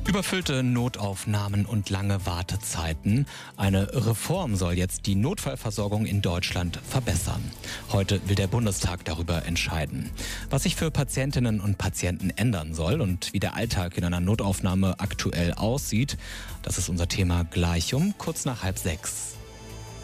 Überfüllte Notaufnahmen und lange Wartezeiten. Eine Reform soll jetzt die Notfallversorgung in Deutschland verbessern. Heute will der Bundestag darüber entscheiden. Was sich für Patientinnen und Patienten ändern soll und wie der Alltag in einer Notaufnahme aktuell aussieht, das ist unser Thema gleich um kurz nach 5:30.